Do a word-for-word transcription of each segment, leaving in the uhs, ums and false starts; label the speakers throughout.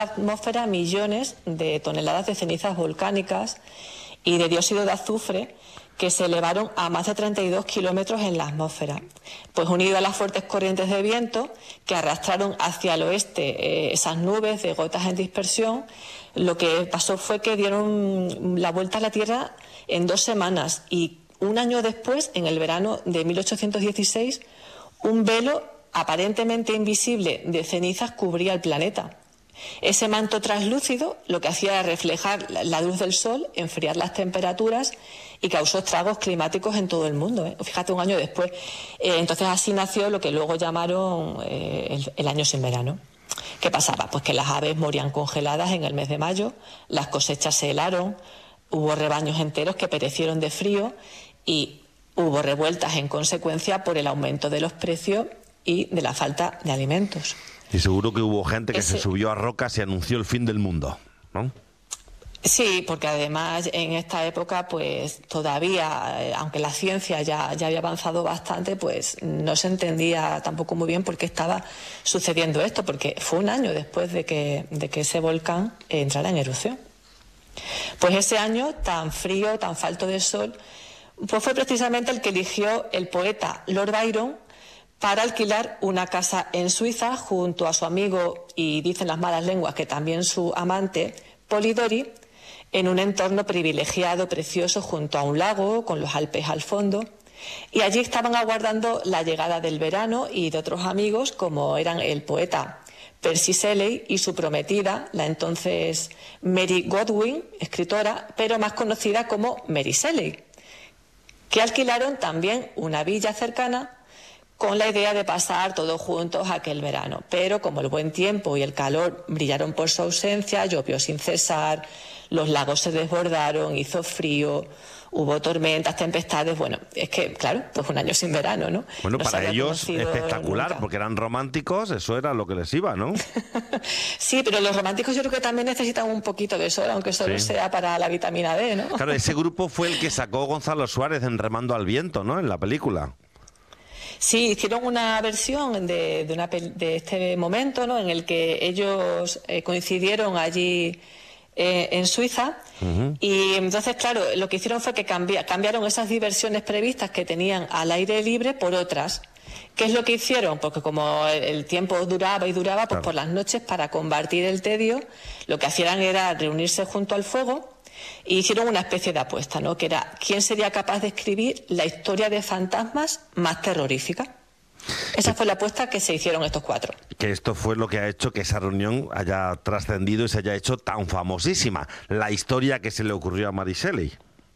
Speaker 1: atmósfera millones de toneladas de cenizas volcánicas y de dióxido de azufre que se elevaron a más de treinta y dos kilómetros en la atmósfera. Pues unido a las fuertes corrientes de viento que arrastraron hacia el oeste eh, esas nubes de gotas en dispersión, lo que pasó fue que dieron la vuelta a la Tierra en dos semanas y un año después, en el verano de mil ochocientos dieciséis, un velo aparentemente invisible de cenizas cubría el planeta. Ese manto translúcido lo que hacía era reflejar la luz del sol, enfriar las temperaturas y causó estragos climáticos en todo el mundo, ¿eh? Fíjate, un año después. Eh, entonces así nació lo que luego llamaron eh, el, el año sin verano. ¿Qué pasaba? Pues que las aves morían congeladas en el mes de mayo, las cosechas se helaron, hubo rebaños enteros que perecieron de frío y hubo revueltas en consecuencia por el aumento de los precios y de la falta de alimentos.
Speaker 2: Y seguro que hubo gente que
Speaker 1: Ese...
Speaker 2: se subió a rocas y anunció el fin del mundo, ¿no?
Speaker 1: Sí, porque además en esta época pues todavía, aunque la ciencia ya, ya había avanzado bastante, pues no se entendía tampoco muy bien por qué estaba sucediendo esto, porque fue un año después de que, de que ese volcán entrara en erupción. Pues ese año tan frío, tan falto de sol, pues fue precisamente el que eligió el poeta Lord Byron para alquilar una casa en Suiza junto a su amigo, y dicen las malas lenguas que también su amante, Polidori, en un entorno privilegiado, precioso, junto a un lago, con los Alpes al fondo. Y allí estaban aguardando la llegada del verano y de otros amigos, como eran el poeta Percy Shelley y su prometida, la entonces Mary Godwin, escritora, pero más conocida como Mary Shelley, que alquilaron también una villa cercana con la idea de pasar todos juntos aquel verano. Pero como el buen tiempo y el calor brillaron por su ausencia, llovió sin cesar, los lagos se desbordaron, hizo frío, hubo tormentas, tempestades. Bueno, es que, claro, pues un año sin verano, ¿no?
Speaker 2: Bueno,
Speaker 1: no
Speaker 2: para ellos espectacular,
Speaker 1: nunca.
Speaker 2: Porque eran románticos, eso era lo que les iba, ¿no?
Speaker 1: Sí, pero los románticos yo creo que también necesitan un poquito de sol, aunque solo sí. sea para la vitamina D, ¿no?
Speaker 2: Claro, ese grupo fue el que sacó Gonzalo Suárez en Remando al Viento, ¿no?, en la película.
Speaker 1: Sí, hicieron una versión de, de, una, de este momento, ¿no?, en el que ellos eh, coincidieron allí eh, en Suiza. Uh-huh. Y entonces, claro, lo que hicieron fue que cambi- cambiaron esas diversiones previstas que tenían al aire libre por otras. ¿Qué es lo que hicieron? Porque como el tiempo duraba y duraba, pues claro, por las noches, para combatir el tedio, lo que hacían era reunirse junto al fuego y hicieron una especie de apuesta, ¿no?, que era quién sería capaz de escribir la historia de fantasmas más terrorífica. Esa fue la apuesta que se hicieron estos cuatro.
Speaker 2: Que esto fue lo que ha hecho que esa reunión haya trascendido y se haya hecho tan famosísima, la historia que se le ocurrió a Mary Shelley.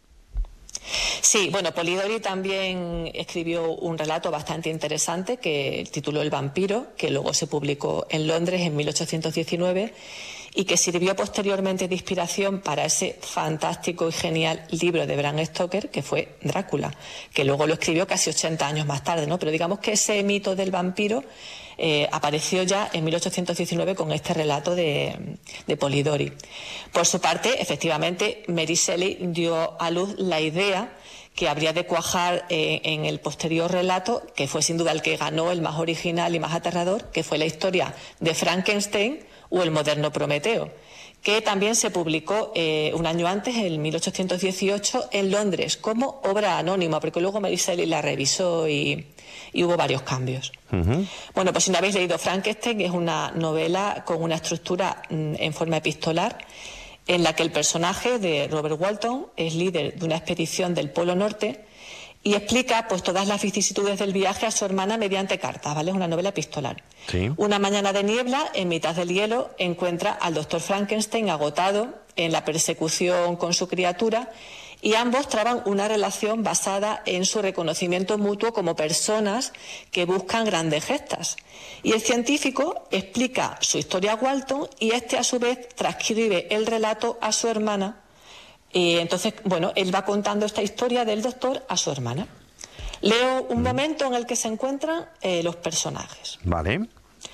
Speaker 1: Sí, bueno, Polidori también escribió un relato bastante interesante que tituló El vampiro, que luego se publicó en Londres en mil ochocientos diecinueve y que sirvió posteriormente de inspiración para ese fantástico y genial libro de Bram Stoker, que fue Drácula, que luego lo escribió casi ochenta años más tarde, ¿no? Pero digamos que ese mito del vampiro eh, apareció ya en mil ochocientos diecinueve con este relato de, de Polidori. Por su parte, efectivamente, Mary Shelley dio a luz la idea que habría de cuajar eh, en el posterior relato, que fue sin duda el que ganó, el más original y más aterrador, que fue la historia de Frankenstein o el moderno Prometeo, que también se publicó eh, un año antes, en mil ochocientos dieciocho, en Londres, como obra anónima, porque luego Mary Shelley la revisó y, y hubo varios cambios. Uh-huh. Bueno, pues si no habéis leído Frankenstein, es una novela con una estructura mm, en forma epistolar, en la que el personaje de Robert Walton es líder de una expedición del Polo Norte y explica pues todas las vicisitudes del viaje a su hermana mediante cartas, ¿vale? Es una novela epistolar. Sí. Una mañana de niebla, en mitad del hielo, encuentra al doctor Frankenstein agotado en la persecución con su criatura y ambos traban una relación basada en su reconocimiento mutuo como personas que buscan grandes gestas. Y el científico explica su historia a Walton y este a su vez transcribe el relato a su hermana. Y entonces, bueno, él va contando esta historia del doctor a su hermana. Leo un momento en el que se encuentran eh, los personajes.
Speaker 2: Vale.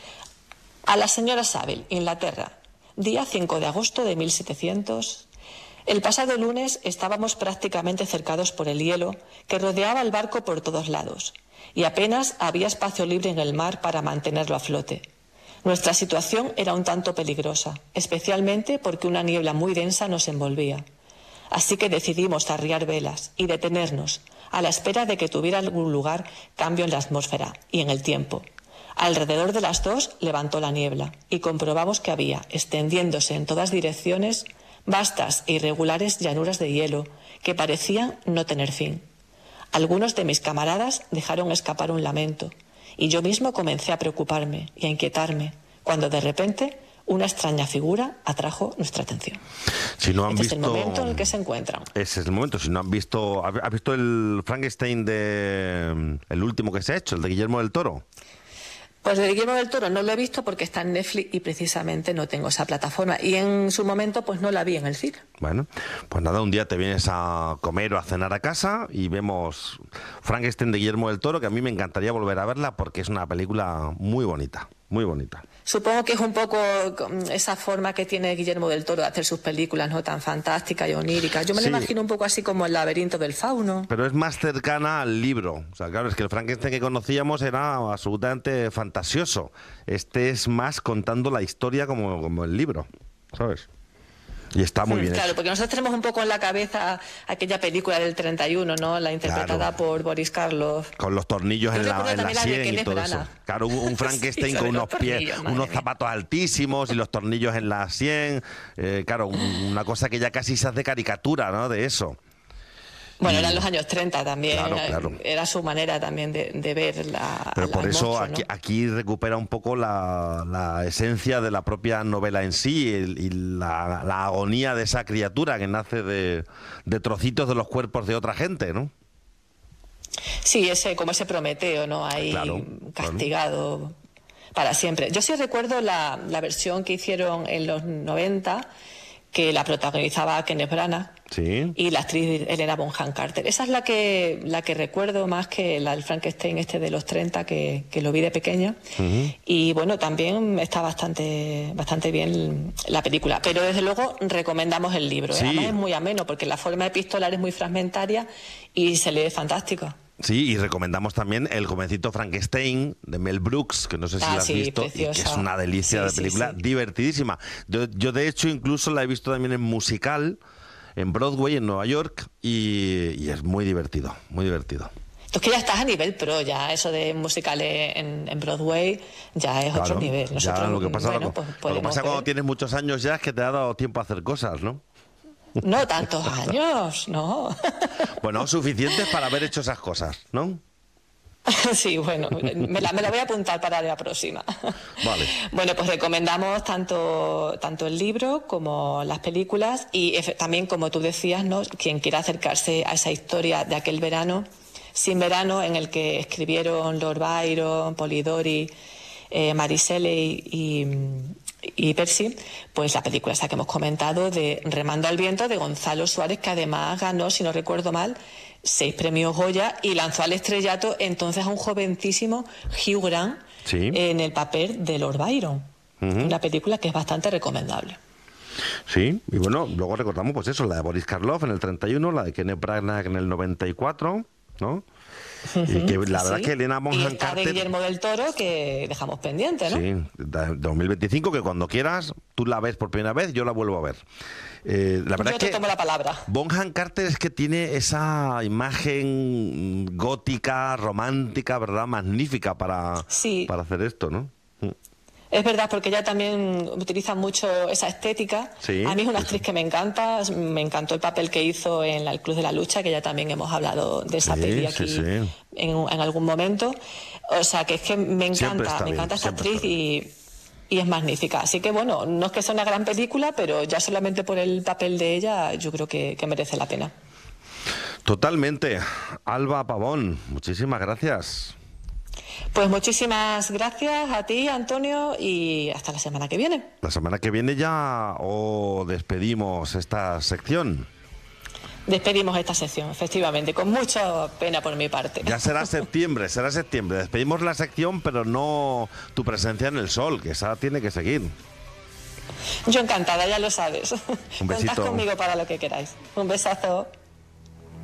Speaker 1: A la señora Saville, Inglaterra, día cinco de agosto de mil setecientos. El pasado lunes estábamos prácticamente cercados por el hielo que rodeaba el barco por todos lados y apenas había espacio libre en el mar para mantenerlo a flote. Nuestra situación era un tanto peligrosa, especialmente porque una niebla muy densa nos envolvía. Así que decidimos arriar velas y detenernos, a la espera de que tuviera algún lugar cambio en la atmósfera y en el tiempo. Alrededor de las dos levantó la niebla y comprobamos que había, extendiéndose en todas direcciones, vastas e irregulares llanuras de hielo que parecían no tener fin. Algunos de mis camaradas dejaron escapar un lamento y yo mismo comencé a preocuparme y a inquietarme cuando de repente una extraña figura atrajo nuestra atención.
Speaker 2: Si no han
Speaker 1: este
Speaker 2: visto,
Speaker 1: es el momento en el que se encuentran.
Speaker 2: Ese es el momento. Si no han visto, ¿has visto el Frankenstein de el último que se ha hecho, el de Guillermo del Toro?
Speaker 1: Pues de Guillermo del Toro no lo he visto porque está en Netflix y precisamente no tengo esa plataforma. Y en su momento pues no la vi en el cine.
Speaker 2: Bueno, pues nada, un día te vienes a comer o a cenar a casa y vemos Frankenstein de Guillermo del Toro, que a mí me encantaría volver a verla porque es una película muy bonita, muy bonita.
Speaker 1: Supongo que es un poco esa forma que tiene Guillermo del Toro de hacer sus películas, ¿no? Tan fantásticas y oníricas. Yo me
Speaker 2: Sí.
Speaker 1: lo imagino un poco así como El laberinto del fauno.
Speaker 2: Pero es más cercana al libro. O sea, claro, es que el Frankenstein que conocíamos era absolutamente fantasioso. Este es más contando la historia como, como el libro, ¿sabes? Y está muy
Speaker 1: Hmm,
Speaker 2: bien
Speaker 1: claro,
Speaker 2: hecho.
Speaker 1: porque nosotros tenemos un poco en la cabeza aquella película del treinta y uno, ¿no? La interpretada
Speaker 2: Claro.
Speaker 1: por Boris Karloff.
Speaker 2: Con los tornillos
Speaker 1: Yo
Speaker 2: en la,
Speaker 1: recuerdo
Speaker 2: en la
Speaker 1: también la de
Speaker 2: sien y
Speaker 1: Kenneth
Speaker 2: todo
Speaker 1: Branagh.
Speaker 2: eso. Claro, un, un Frankenstein
Speaker 1: Sí,
Speaker 2: con
Speaker 1: sobre
Speaker 2: unos
Speaker 1: los
Speaker 2: pies,
Speaker 1: tornillos, madre
Speaker 2: unos
Speaker 1: mía.
Speaker 2: zapatos altísimos y los tornillos en la sien. Eh, claro, un- una cosa que ya casi se hace caricatura, ¿no? De eso.
Speaker 1: Bueno,
Speaker 2: Y-
Speaker 1: eran los años treinta también.
Speaker 2: Claro,
Speaker 1: era,
Speaker 2: claro.
Speaker 1: era su manera también de, de ver la.
Speaker 2: Pero
Speaker 1: al-
Speaker 2: por
Speaker 1: al
Speaker 2: eso
Speaker 1: monstruo,
Speaker 2: aquí,
Speaker 1: ¿no?
Speaker 2: aquí recupera un poco la, la esencia de la propia novela en sí y, el- y la, la agonía de esa criatura que nace de, de trocitos de los cuerpos de otra gente, ¿no?
Speaker 1: Sí, ese, como ese Prometeo, ¿no? Ahí
Speaker 2: Claro,
Speaker 1: castigado para siempre. Yo sí recuerdo la, la versión que hicieron en los noventa, que la protagonizaba Kenneth Branagh
Speaker 2: Sí.
Speaker 1: y la actriz Helena Bonham Carter. Esa es la que la que recuerdo más que la del Frankenstein este de los treinta, que, que lo vi de pequeña.
Speaker 2: Ujú.
Speaker 1: Y bueno, también está bastante bastante bien la película. Pero desde luego recomendamos el libro. ¿eh?
Speaker 2: Sí.
Speaker 1: Además es muy ameno porque la forma epistolar es muy fragmentaria y se lee fantástico.
Speaker 2: Sí, y recomendamos también El jovencito Frankenstein de Mel Brooks, que no sé si
Speaker 1: Ah,
Speaker 2: la has
Speaker 1: sí,
Speaker 2: visto, y que es
Speaker 1: preciosa.
Speaker 2: una delicia
Speaker 1: Sí,
Speaker 2: de
Speaker 1: sí,
Speaker 2: película,
Speaker 1: sí.
Speaker 2: divertidísima. Yo, yo, de hecho, incluso la he visto también en musical, en Broadway, en Nueva York, y, y es muy divertido, muy divertido.
Speaker 1: Tú es que ya estás a nivel pro, ya eso de musicales en, en Broadway ya es
Speaker 2: Claro,
Speaker 1: otro nivel.
Speaker 2: ya
Speaker 1: Nosotros,
Speaker 2: lo que pasa,
Speaker 1: bueno,
Speaker 2: lo,
Speaker 1: pues
Speaker 2: lo que
Speaker 1: podemos
Speaker 2: pasa cuando
Speaker 1: ver.
Speaker 2: tienes muchos años ya es que te ha dado tiempo a hacer cosas, ¿no?
Speaker 1: No tantos años, no.
Speaker 2: Bueno, suficientes para haber hecho esas cosas, ¿no?
Speaker 1: Sí, bueno, me la, me la voy a apuntar para la próxima.
Speaker 2: Vale.
Speaker 1: Bueno, pues recomendamos tanto, tanto el libro como las películas y efe- también, como tú decías, ¿no? Quien quiera acercarse a esa historia de aquel verano, sin verano, en el que escribieron Lord Byron, Polidori, eh, Mary Shelley y, y Percy, pues la película esa que hemos comentado de Remando al viento de Gonzalo Suárez, que además ganó, si no recuerdo mal, seis premios Goya y lanzó al estrellato entonces a un jovencísimo Hugh Grant
Speaker 2: Sí.
Speaker 1: en el papel de Lord Byron.
Speaker 2: Ujú.
Speaker 1: Una película que es bastante recomendable.
Speaker 2: Sí, y bueno, luego recordamos pues eso, la de Boris Karloff en el treinta y uno, la de Kenneth Branagh en el noventa y cuatro, ¿no? Y que la verdad
Speaker 1: Sí.
Speaker 2: que Helena
Speaker 1: Y
Speaker 2: Bonham
Speaker 1: está de
Speaker 2: Carter...
Speaker 1: Guillermo del Toro, que dejamos pendiente, ¿no?
Speaker 2: Sí, de dos mil veinticinco, que cuando quieras, tú la ves por primera vez, yo la vuelvo a ver. Eh, la verdad
Speaker 1: Yo
Speaker 2: es
Speaker 1: te
Speaker 2: que
Speaker 1: tomo la palabra.
Speaker 2: Bonham Carter es que tiene esa imagen gótica, romántica, ¿verdad? Magnífica para,
Speaker 1: Sí.
Speaker 2: para hacer esto, ¿no?
Speaker 1: Es verdad, porque ella también utiliza mucho esa estética.
Speaker 2: Sí,
Speaker 1: A mí es una
Speaker 2: sí,
Speaker 1: actriz que me encanta. Me encantó el papel que hizo en la- El Club de la Lucha, que ya también hemos hablado de esa
Speaker 2: Sí,
Speaker 1: peli
Speaker 2: sí,
Speaker 1: aquí
Speaker 2: sí.
Speaker 1: En, en algún momento. O sea, que es que me
Speaker 2: Siempre
Speaker 1: encanta,
Speaker 2: está
Speaker 1: me
Speaker 2: bien,
Speaker 1: encanta esa
Speaker 2: siempre
Speaker 1: actriz
Speaker 2: está
Speaker 1: y, y es magnífica. Así que bueno, no es que sea una gran película, pero ya solamente por el papel de ella yo creo que, que merece la pena.
Speaker 2: Totalmente. Alba Pavón, muchísimas gracias.
Speaker 1: Pues muchísimas gracias a ti, Antonio, y hasta la semana que viene.
Speaker 2: La semana que viene ya o despedimos esta sección.
Speaker 1: Despedimos esta sección, efectivamente, con mucha pena por mi parte.
Speaker 2: Ya será septiembre, será septiembre. Despedimos la sección, pero no tu presencia en el sol, que esa tiene que seguir.
Speaker 1: Yo encantada, ya lo sabes.
Speaker 2: Un
Speaker 1: Contad
Speaker 2: besito.
Speaker 1: conmigo para lo que queráis. Un besazo.